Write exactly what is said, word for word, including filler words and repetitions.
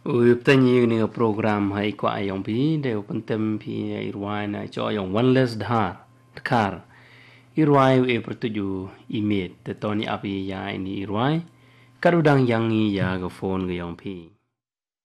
Ui tên như ni program hay qua ayong pi de open tem pi irwai na cho ayong one less dhar car irwai e pertuju email te toni api ya ini irwai kadudang yang ni ya ga phone ga yong pi